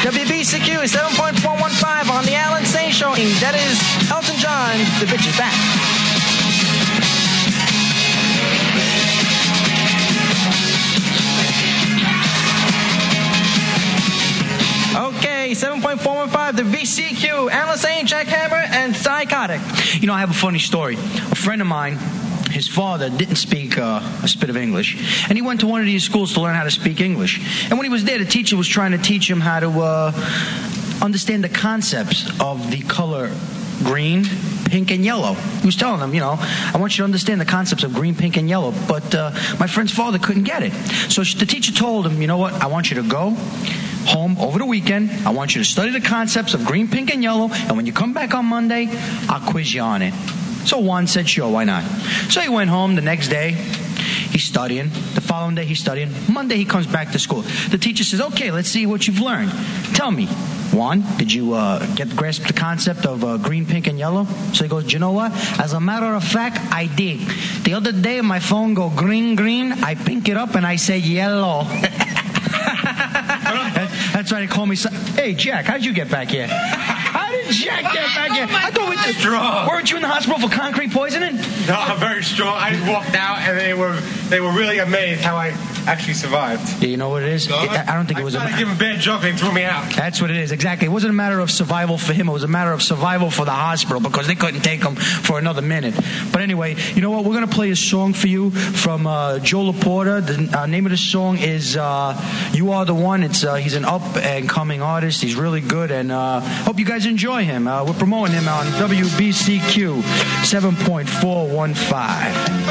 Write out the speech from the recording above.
WBCQ 7.415 on the Alan Say Show. That is Elton John. The bitch is back. Okay, 7.415, the VCQ, Alan Say, Jack Hammer, and Psychotic. You know, I have a funny story. A friend of mine, his father didn't speak a spit of English, and he went to one of these schools to learn how to speak English. And when he was there, the teacher was trying to teach him how to understand the concepts of the color green, pink, and yellow. He was telling them, I want you to understand the concepts of green, pink, and yellow. But my friend's father couldn't get it. So the teacher told him, you know what, I want you to go home over the weekend. I want you to study the concepts of green, pink, and yellow, and when you come back on Monday, I'll quiz you on it. So Juan said, sure, why not? So he went home the next day. He's studying. The following day, he's studying. Monday, he comes back to school. The teacher says, okay, let's see what you've learned. Tell me, Juan, did you grasp the concept of green, pink, and yellow? So he goes, you know what? As a matter of fact, I did. The other day, my phone go green, green. I pink it up, and I say yellow. That's why they call me. Hey, Jack, how'd you get back here? How did Jack get back here? I thought we just strong. Weren't you in the hospital for concrete poisoning? No, I'm very strong. I just walked out, and they were really amazed how I actually survived. Yeah, you know what it is? I don't think it was. I tried to give them bad joke, they threw me out. That's what it is, exactly. It wasn't a matter of survival for him. It was a matter of survival for the hospital because they couldn't take him for another minute. But anyway, you know what? We're going to play a song for you from Joe LaPorta. The name of the song is You Are the One. He's an up-and-coming artist. He's really good, and hope you guys enjoy him. We're promoting him on WBCQ 7.415.